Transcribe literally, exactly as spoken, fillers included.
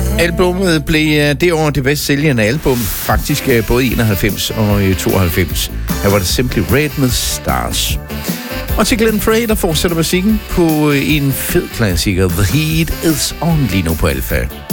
Albummet blev det år det bedst sælgende album, faktisk både i enoghalvfems og i tooghalvfems. Her var det Simply Red med Stars. Og til Glenn Frey, der fortsætter musikken på en fed klassiker, The Heat Is On, lige nu på Alpha.